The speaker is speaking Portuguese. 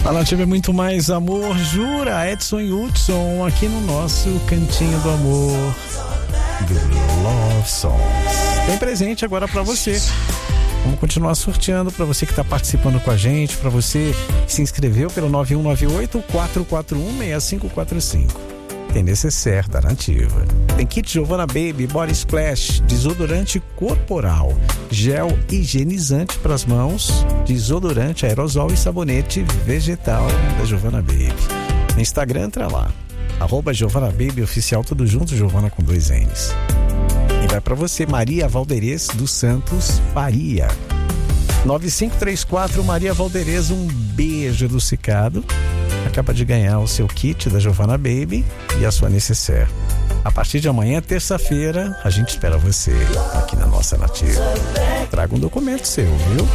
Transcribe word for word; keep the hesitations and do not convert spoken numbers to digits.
A Nativa é muito mais amor, jura? Edson e Hudson aqui no nosso Cantinho do Amor do Love Songs. Tem presente agora pra você. Vamos continuar sorteando para você que está participando com a gente, para você que se inscreveu pelo nove um nove oito, quatro quatro um, seis cinco quatro cinco. Tem necessaire da Nativa. Tem kit Giovanna Baby, Body Splash, desodorante corporal, gel higienizante para as mãos, desodorante aerosol e sabonete vegetal da Giovanna Baby. No Instagram, entra lá, arroba Giovanna Baby Oficial, tudo junto, Giovanna com dois N's. E vai para você, Maria Valderez dos Santos Faria. nove cinco três quatro, Maria Valderez, um beijo do Cicado. Acaba de ganhar o seu kit da Giovanna Baby e a sua necessaire. A partir de amanhã, terça-feira, a gente espera você aqui na nossa Nativa. Traga um documento seu, viu?